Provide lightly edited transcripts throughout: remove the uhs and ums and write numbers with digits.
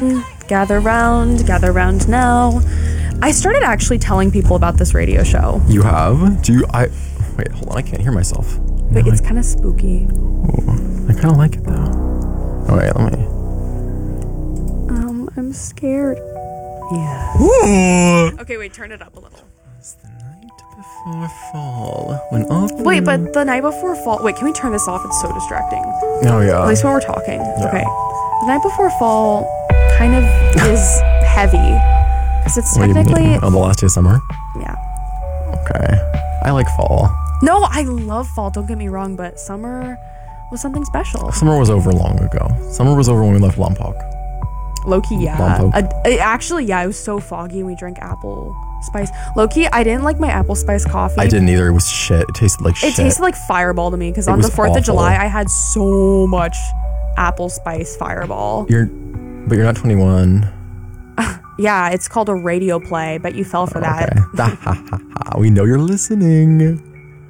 gather round now. I started actually telling people about this radio show. You have? Wait, hold on, I can't hear myself. Wait, it's kind of spooky. Ooh, I kind of like it though. Oh, wait, let me. I'm scared. Yeah. Ooh. Okay, wait, turn it up a little. It's the night before fall. When all Wait, but the night before fall. Wait, can we turn this off? It's so distracting. Oh, yeah. At least when we're talking. Yeah. Okay. The night before fall kind of is heavy. Because it's What do you technically. mean? Oh, the last day of summer? Yeah. Okay. I like fall. No, I love fall. Don't get me wrong, but summer was something special. Summer was over long ago. Summer was over when we left Lompoc. Low-key, yeah. Lompoc. Actually, yeah, it was so foggy and we drank apple spice. Low-key, I didn't like my apple spice coffee. I didn't either. It was shit. It tasted like shit. It tasted like Fireball to me because on was the 4th of awful. July, I had so much apple spice Fireball. But you're not 21. Yeah, it's called a radio play, but you fell for that. Okay. We know you're listening.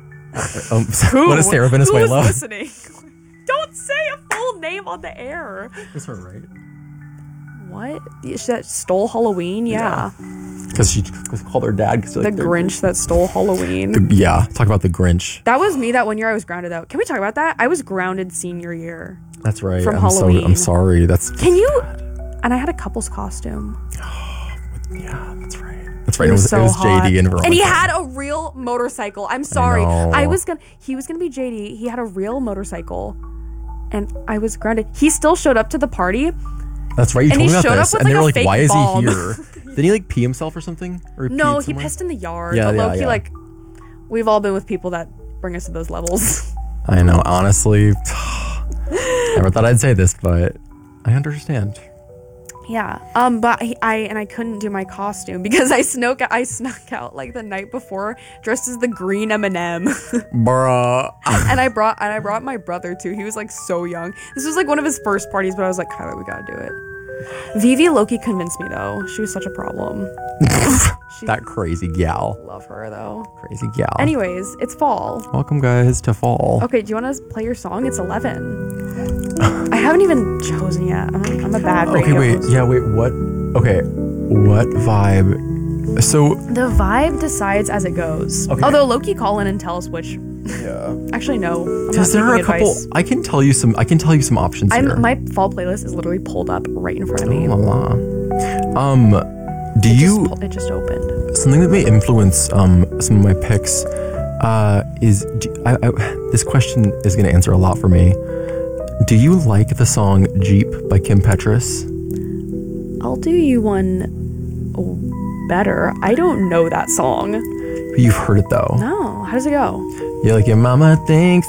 What is Sarah Venezuela? Who's listening? Don't say a full name on the air. That's her, right? What? That stole Halloween? Yeah. Because she called her dad. The Grinch that stole Halloween. Talk about the Grinch. That was me that one year I was grounded out. Can we talk about that? I was grounded senior year. That's right. From Halloween. I'm sorry. Can you? And I had a couple's costume. Yeah, that's right. That's right. It was JD and Veronica. And he had a real motorcycle. I'm sorry. I know. He was gonna be JD. He had a real motorcycle. And I was grounded. He still showed up to the party. That's right. You told me about this. With and they were a like, fake why is bulb. he here? Did he like pee himself or something? Or No, he somewhere? pissed in the yard. Yeah, but yeah, low-key, yeah. like, we've all been with people that bring us to those levels. I know. Honestly, never thought I'd say this, but I understand. Yeah. But I couldn't do my costume because I snuck out like the night before dressed as the green M&M. Bruh. and I brought my brother too. He was like so young. This was like one of his first parties, but I was like, Kyler, we gotta do it. Vivi Loki convinced me though. She was such a problem. That crazy gal. Love her though. Crazy gal. Anyways, it's fall. Welcome guys to fall. Okay, do you want to play your song? It's 11. I haven't even chosen yet. I'm a bad radio Okay, wait. host. Yeah, wait. What? Okay. What vibe? So The vibe decides as it goes. Okay. Although Loki, call in and tell us which. yeah. Actually, no. I'm not Because there are a taking couple. advice. I can tell you some options here. My fall playlist is literally pulled up right in front of me. La la. It just opened. Something that may influence some of my picks is this question is going to answer a lot for me. Do you like the song Jeep by Kim Petras? I'll do you one better. I don't know that song. You've heard it though. No. How does it go? You're like, your mama thinks